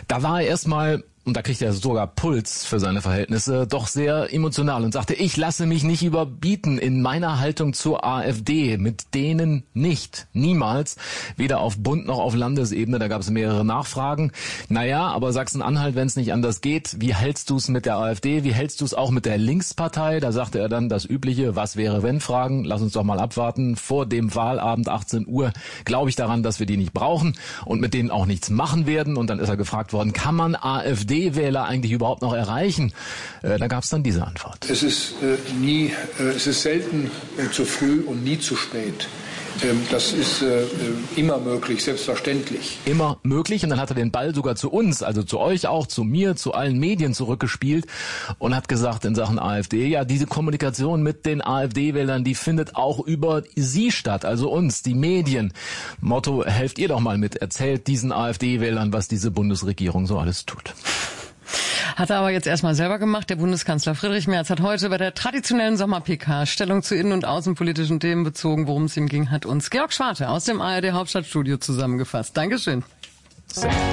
Da war er erstmal, und da kriegt er sogar Puls für seine Verhältnisse, doch sehr emotional und sagte, ich lasse mich nicht überbieten in meiner Haltung zur AfD. Mit denen nicht. Niemals. Weder auf Bund noch auf Landesebene. Da gab es mehrere Nachfragen. Naja, aber Sachsen-Anhalt, wenn es nicht anders geht, wie hältst du es mit der AfD? Wie hältst du es auch mit der Linkspartei? Da sagte er dann das übliche, was wäre wenn Fragen. Lass uns doch mal abwarten. Vor dem Wahlabend 18 Uhr glaube ich daran, dass wir die nicht brauchen und mit denen auch nichts machen werden. Und dann ist er gefragt worden, kann man AfD-Wähler eigentlich überhaupt noch erreichen? Da gab es dann diese Antwort. Es ist selten zu früh und nie zu spät. Das ist immer möglich, selbstverständlich. Immer möglich. Und dann hat er den Ball sogar zu uns, also zu euch auch, zu mir, zu allen Medien zurückgespielt und hat gesagt in Sachen AfD, ja, diese Kommunikation mit den AfD-Wählern, die findet auch über sie statt, also uns, die Medien. Motto, helft ihr doch mal mit, erzählt diesen AfD-Wählern, was diese Bundesregierung so alles tut. Hat er aber jetzt erstmal selber gemacht. Der Bundeskanzler Friedrich Merz hat heute bei der traditionellen Sommer-PK Stellung zu innen- und außenpolitischen Themen bezogen. Worum es ihm ging, hat uns Georg Schwarte aus dem ARD Hauptstadtstudio zusammengefasst. Dankeschön.